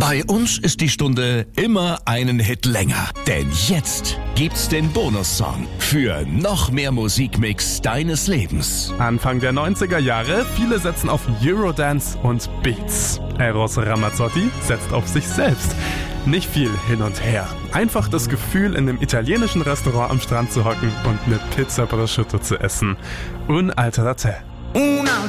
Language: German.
Bei uns ist die Stunde immer einen Hit länger. Denn jetzt gibt's den Bonussong für noch mehr Musikmix deines Lebens. Anfang der 90er Jahre, viele setzen auf Eurodance und Beats. Eros Ramazzotti setzt auf sich selbst. Nicht viel hin und her. Einfach das Gefühl, in einem italienischen Restaurant am Strand zu hocken und eine Pizza prosciutto zu essen. Un alter Latte.